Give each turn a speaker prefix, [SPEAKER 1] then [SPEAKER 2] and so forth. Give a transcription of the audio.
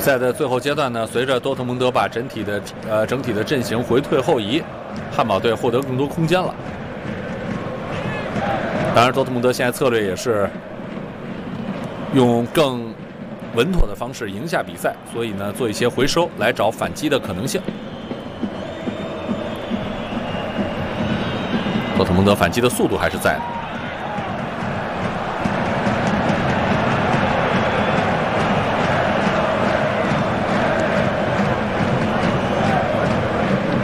[SPEAKER 1] 赛的最后阶段呢，随着多特蒙德把整体的阵型回退后移，汉堡队获得更多空间了。当然，多特蒙德现在策略也是用更稳妥的方式赢下比赛，所以呢，做一些回收来找反击的可能性。多特蒙德反击的速度还是在的。